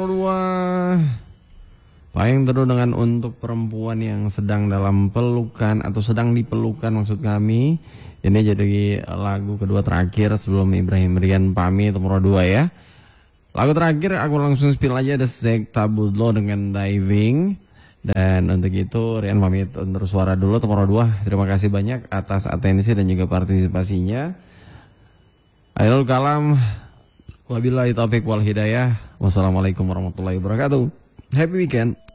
nomor 2. Payung teduh dengan untuk perempuan yang sedang dalam pelukan atau sedang dipelukan maksud kami. Ini jadi lagu kedua terakhir sebelum Ibrahim Rian pamit nomor 2 ya. Lagu terakhir aku langsung spill aja, ada Sekta Budlo dengan Diving. Dan untuk itu Rian pamit untuk suara dulu nomor 2. Terima kasih banyak atas atensi dan juga partisipasinya. Akhirul kalam, wabillahi taufiq wal hidayah. Wassalamualaikum warahmatullahi wabarakatuh. Happy weekend.